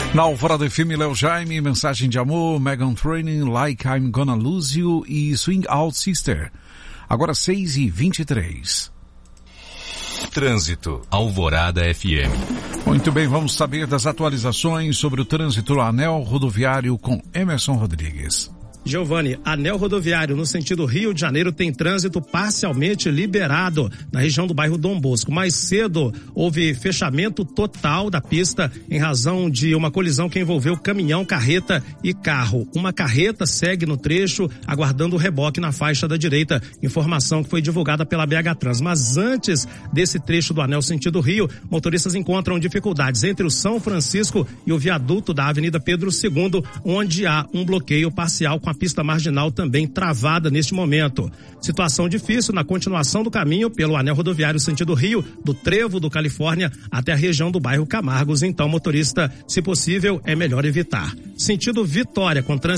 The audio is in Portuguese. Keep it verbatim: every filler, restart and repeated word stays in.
Na Alvorada F M, Léo Jaime, Mensagem de Amor, Megan Trainor, Like I'm Gonna Lose You e Swing Out Sister. Agora seis e vinte e três. Trânsito, Alvorada F M. Muito bem, vamos saber das atualizações sobre o trânsito no Anel Rodoviário com Emerson Rodrigues. Giovanni, anel rodoviário no sentido Rio de Janeiro tem trânsito parcialmente liberado na região do bairro Dom Bosco. Mais cedo houve fechamento total da pista em razão de uma colisão que envolveu caminhão, carreta e carro. Uma carreta segue no trecho aguardando o reboque na faixa da direita, informação que foi divulgada pela B H Trans. Mas antes desse trecho do anel sentido Rio, motoristas encontram dificuldades entre o São Francisco e o viaduto da Avenida Pedro segundo, onde há um bloqueio parcial com a pista marginal também travada neste momento. Situação difícil na continuação do caminho pelo anel rodoviário sentido Rio, do Trevo do Califórnia até a região do bairro Camargos. Então, motorista, se possível, é melhor evitar. Sentido Vitória, com trânsito